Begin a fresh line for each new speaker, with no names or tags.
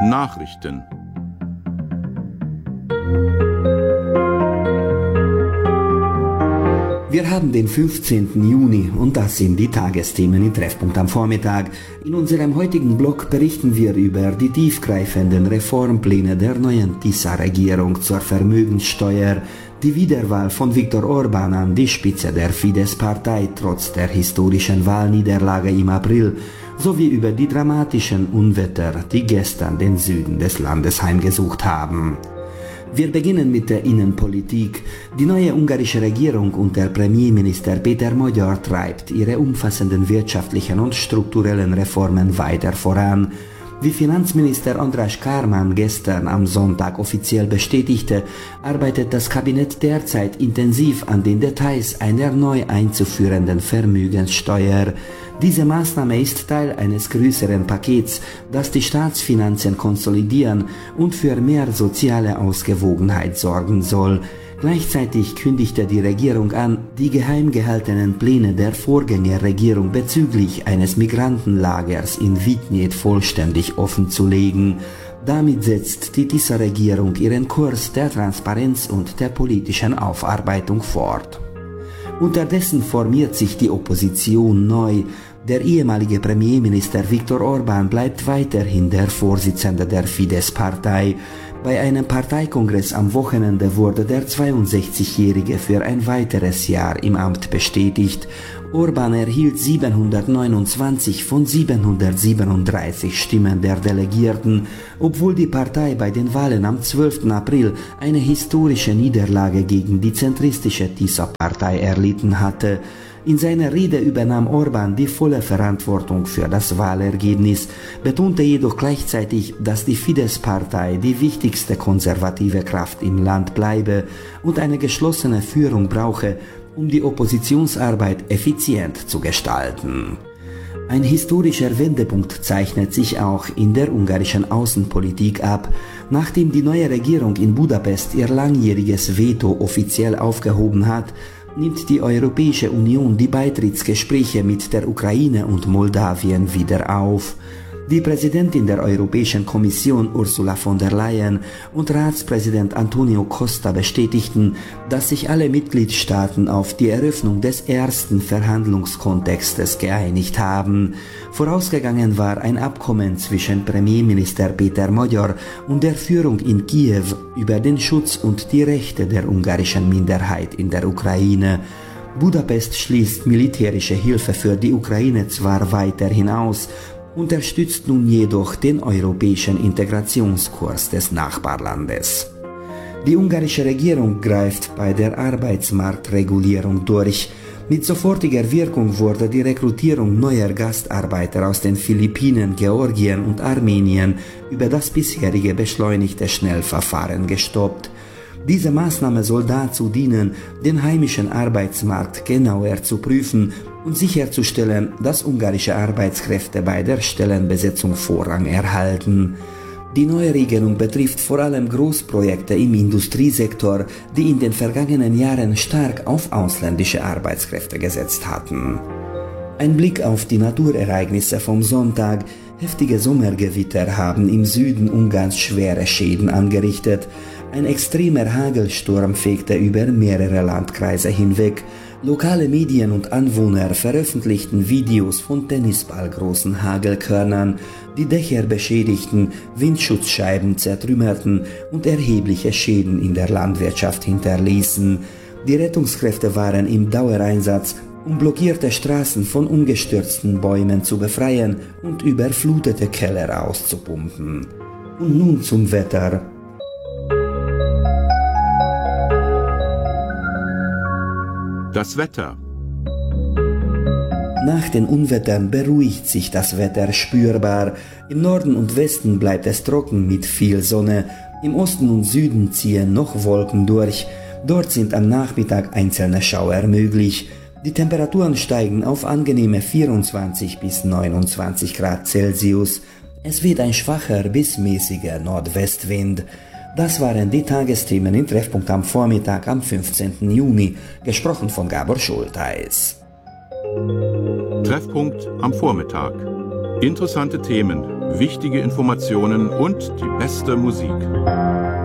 Nachrichten.
Wir haben den 15. Juni und das sind die Tagesthemen in Treffpunkt am Vormittag. In unserem heutigen Blog berichten wir über die tiefgreifenden Reformpläne der neuen Tisza-Regierung zur Vermögenssteuer, die Wiederwahl von Viktor Orbán an die Spitze der Fidesz-Partei trotz der historischen Wahlniederlage im April, sowie über die dramatischen Unwetter, die gestern den Süden des Landes heimgesucht haben. Wir beginnen mit der Innenpolitik. Die neue ungarische Regierung unter Premierminister Péter Magyar treibt ihre umfassenden wirtschaftlichen und strukturellen Reformen weiter voran. Wie Finanzminister András Kármán gestern am Sonntag offiziell bestätigte, arbeitet das Kabinett derzeit intensiv an den Details einer neu einzuführenden Vermögenssteuer. Diese Maßnahme ist Teil eines größeren Pakets, das die Staatsfinanzen konsolidieren und für mehr soziale Ausgewogenheit sorgen soll. Gleichzeitig kündigte die Regierung an, die geheim gehaltenen Pläne der Vorgängerregierung bezüglich eines Migrantenlagers in Vigned vollständig offenzulegen. Damit setzt die Tisza-Regierung ihren Kurs der Transparenz und der politischen Aufarbeitung fort. Unterdessen formiert sich die Opposition neu. Der ehemalige Premierminister Viktor Orbán bleibt weiterhin der Vorsitzende der Fidesz-Partei. Bei einem Parteikongress am Wochenende wurde der 62-Jährige für ein weiteres Jahr im Amt bestätigt. Orbán erhielt 729 von 737 Stimmen der Delegierten, obwohl die Partei bei den Wahlen am 12. April eine historische Niederlage gegen die zentristische Tisza-Partei erlitten hatte. In seiner Rede übernahm Orbán die volle Verantwortung für das Wahlergebnis, betonte jedoch gleichzeitig, dass die Fidesz-Partei die wichtigste konservative Kraft im Land bleibe und eine geschlossene Führung brauche, um die Oppositionsarbeit effizient zu gestalten. Ein historischer Wendepunkt zeichnet sich auch in der ungarischen Außenpolitik ab. Nachdem die neue Regierung in Budapest ihr langjähriges Veto offiziell aufgehoben hat, nimmt die Europäische Union die Beitrittsgespräche mit der Ukraine und Moldawien wieder auf. Die Präsidentin der Europäischen Kommission Ursula von der Leyen und Ratspräsident Antonio Costa bestätigten, dass sich alle Mitgliedstaaten auf die Eröffnung des ersten Verhandlungskontextes geeinigt haben. Vorausgegangen war ein Abkommen zwischen Premierminister Péter Magyar und der Führung in Kiew über den Schutz und die Rechte der ungarischen Minderheit in der Ukraine. Budapest schließt militärische Hilfe für die Ukraine zwar weiterhin aus, unterstützt nun jedoch den europäischen Integrationskurs des Nachbarlandes. Die ungarische Regierung greift bei der Arbeitsmarktregulierung durch. Mit sofortiger Wirkung wurde die Rekrutierung neuer Gastarbeiter aus den Philippinen, Georgien und Armenien über das bisherige beschleunigte Schnellverfahren gestoppt. Diese Maßnahme soll dazu dienen, den heimischen Arbeitsmarkt genauer zu prüfen und sicherzustellen, dass ungarische Arbeitskräfte bei der Stellenbesetzung Vorrang erhalten. Die neue Regelung betrifft vor allem Großprojekte im Industriesektor, die in den vergangenen Jahren stark auf ausländische Arbeitskräfte gesetzt hatten. Ein Blick auf die Naturereignisse vom Sonntag. Heftige Sommergewitter haben im Süden Ungarns schwere Schäden angerichtet. Ein extremer Hagelsturm fegte über mehrere Landkreise hinweg. Lokale Medien und Anwohner veröffentlichten Videos von tennisballgroßen Hagelkörnern, die Dächer beschädigten, Windschutzscheiben zertrümmerten und erhebliche Schäden in der Landwirtschaft hinterließen. Die Rettungskräfte waren im Dauereinsatz, um blockierte Straßen von umgestürzten Bäumen zu befreien und überflutete Keller auszupumpen. Und nun zum Wetter.
Das Wetter.
Nach den Unwettern beruhigt sich das Wetter spürbar. Im Norden und Westen bleibt es trocken mit viel Sonne. Im Osten und Süden ziehen noch Wolken durch. Dort sind am Nachmittag einzelne Schauer möglich. Die Temperaturen steigen auf angenehme 24 bis 29 Grad Celsius. Es weht ein schwacher bis mäßiger Nordwestwind. Das waren die Tagesthemen in Treffpunkt am Vormittag am 15. Juni, gesprochen von Gabor Schultheis.
Treffpunkt am Vormittag. Interessante Themen wichtige Informationen und die beste Musik.